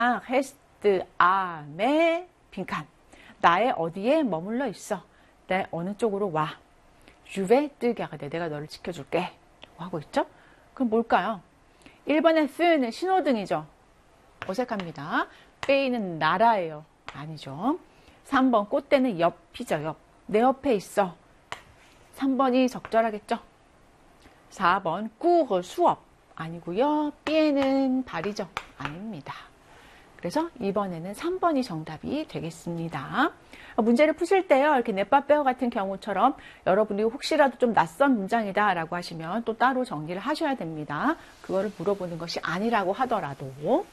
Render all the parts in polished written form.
reste à mes 빈칸. 나의 어디에 머물러 있어. 내 어느 쪽으로 와. Je vais te garder. 내가 너를 지켜줄게. 하고 있죠? 그럼 뭘까요? 1번의 f는 신호등이죠. 어색합니다. 페이는 나라예요. 아니죠. 3번 꽃대는 옆이죠. 옆. 내 옆에 있어. 3번이 적절하겠죠. 4번 cours 수업. 아니고요. 삐에는 발이죠. 아닙니다. 그래서 이번에는 3번이 정답이 되겠습니다. 문제를 푸실 때요. 이렇게 넷바빼어 같은 경우처럼 여러분이 혹시라도 좀 낯선 문장이다 라고 하시면 또 따로 정리를 하셔야 됩니다. 그거를 물어보는 것이 아니라고 하더라도.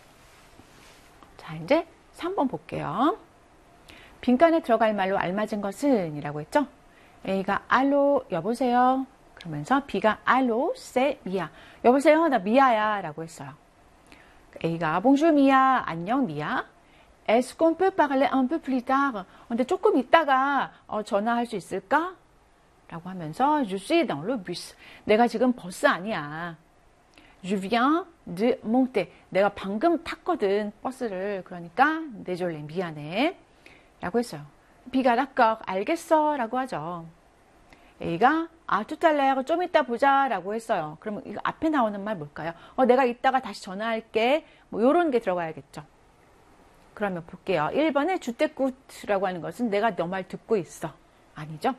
자, 이제 3번 볼게요. 빈칸에 들어갈 말로 알맞은 것은 이라고 했죠. A가 알로 여보세요. 그러면서 B가 알로 c'est 미아. 여보세요 나 미아야 라고 했어요. A가 bonjour 미아 안녕 미아. Est-ce qu'on peut parler un peu plus tard? 근데 조금 있다가 전화할 수 있을까? 라고 하면서 Je suis dans le bus. 내가 지금 버스 아니야. Je viens de monter. 내가 방금 탔거든 버스를. 그러니까 désolé 미안해 라고 했어요. B가 d'accord 알겠어 라고 하죠. A가 tout à l'heure 좀 이따 보자 라고 했어요. 그러면 이거 앞에 나오는 말 뭘까요? 내가 이따가 다시 전화할게. 뭐 요런 게 들어가야겠죠. 그러면 볼게요. 1번에 주택굿이라고 하는 것은 내가 너 말 듣고 있어. 아니죠?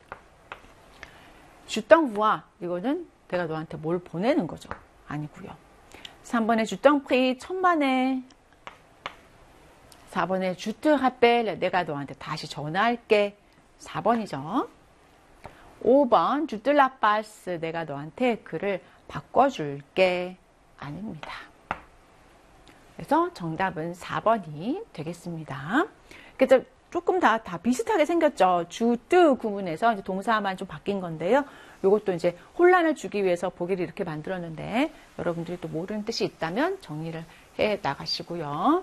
주땅부아 이거는 내가 너한테 뭘 보내는 거죠. 아니고요. 3번에 주땅프리 천만에. 4번에 주트하벨 내가 너한테 다시 전화할게. 4번이죠. 5번 주틀라파스 내가 너한테 글을 바꿔줄게. 아닙니다. 그래서 정답은 4번이 되겠습니다. 그래서 조금 다 비슷하게 생겼죠. 주뜨 구문에서 이제 동사만 좀 바뀐 건데요. 이것도 이제 혼란을 주기 위해서 보기를 이렇게 만들었는데 여러분들이 또 모르는 뜻이 있다면 정리를 해 나가시고요.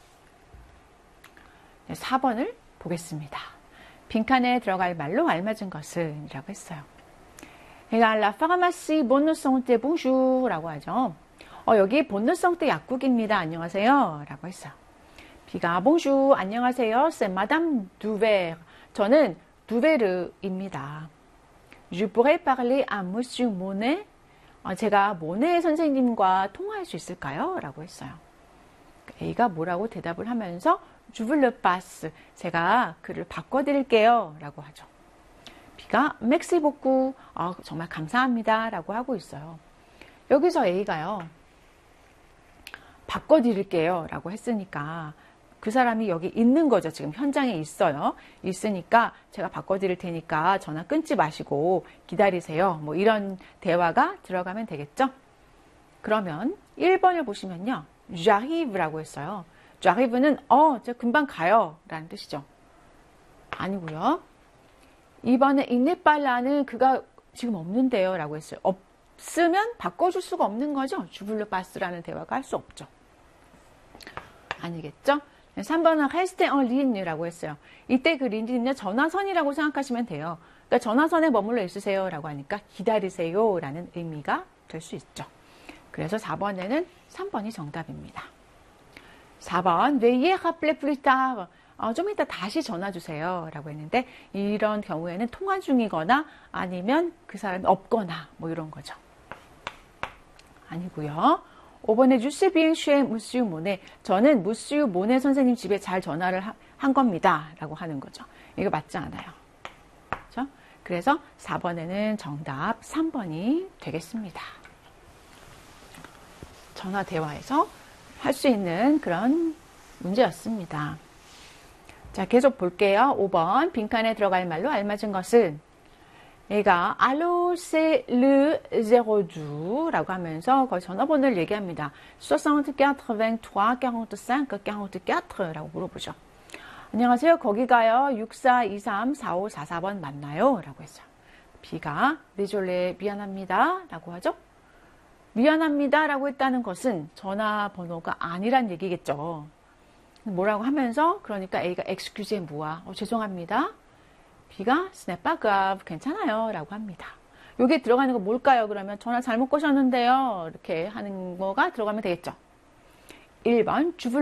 4번을 보겠습니다. 빈칸에 들어갈 말로 알맞은 것은 이라고 했어요. 그러니까 La pharmacie bonne santé bonjour 라고 하죠. 여기 본능성대 약국입니다. 안녕하세요. 라고 했어요. B가 bonjour 안녕하세요. C'est Madame Duver. 저는 두베르입니다. Je pourrais parler à Monsieur Monet. 제가 모네 선생님과 통화할 수 있을까요? 라고 했어요. A가 뭐라고 대답을 하면서 Je vous le passe. 제가 글을 바꿔드릴게요. 라고 하죠. B가 merci beaucoup. 정말 감사합니다. 라고 하고 있어요. 여기서 A가요. 바꿔드릴게요. 라고 했으니까 그 사람이 여기 있는 거죠. 지금 현장에 있어요. 있으니까 제가 바꿔드릴 테니까 전화 끊지 마시고 기다리세요. 뭐 이런 대화가 들어가면 되겠죠. 그러면 1번을 보시면요. j'arrive라고 했어요. j'arrive는 제가 금방 가요 라는 뜻이죠. 아니고요. 2번에 il n'est pas lá는 그가 지금 없는데요 라고 했어요. 없으면 바꿔줄 수가 없는 거죠. je vous le passe라는 대화가 할 수 없죠. 아니겠죠? 3번은 rester en ligne라고 했어요. 이때 그 ligne는요 전화선이라고 생각하시면 돼요. 그러니까 전화선에 머물러 있으세요 라고 하니까 기다리세요 라는 의미가 될 수 있죠. 그래서 4번에는 3번이 정답입니다. 4번 veuillez rappeler plus tard. 좀 이따 다시 전화 주세요 라고 했는데 이런 경우에는 통화 중이거나 아니면 그 사람이 없거나 뭐 이런 거죠. 아니고요. 5번에 Je suis bien chez Monsieur Monet. 저는 무스유 모네 선생님 집에 잘 전화를 한 겁니다 라고 하는 거죠. 이거 맞지 않아요. 그렇죠? 그래서 4번에는 정답 3번이 되겠습니다. 전화 대화에서 할 수 있는 그런 문제였습니다. 자, 계속 볼게요. 5번 빈칸에 들어갈 말로 알맞은 것은 얘가 Allô, c'est le 02 라고 하면서 거의 전화번호를 얘기합니다. 64, 23, 45, 44 라고 물어보죠. 안녕하세요. 거기가요. 6423-4544번 맞나요? 라고 했어요. B가 désolé 미안합니다 라고 하죠. 미안합니다 라고 했다는 것은 전화번호가 아니란 얘기겠죠. 뭐라고 하면서 그러니까 A가 excusez-moi 죄송합니다. B가 ce n'est pas grave 괜찮아요 라고 합니다. 여기에 들어가는 거 뭘까요? 그러면 전화 잘못 거셨는데요 이렇게 하는 거가 들어가면 되겠죠. 1번